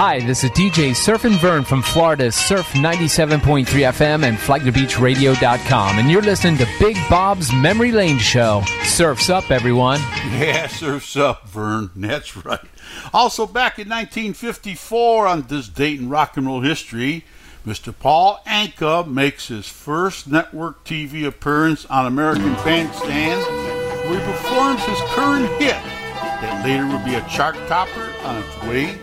Hi, this is DJ Surfin' Vern from Florida's Surf 97.3 FM and FlagTheBeachRadio.com, and you're listening to Big Bob's Memory Lane Show. Surf's up, everyone. Yeah, surf's up, Vern. That's right. Also, back in 1954, on this date in rock and roll history, Mr. Paul Anka makes his first network TV appearance on American Bandstand, where he performs his current hit that later would be a chart topper on its way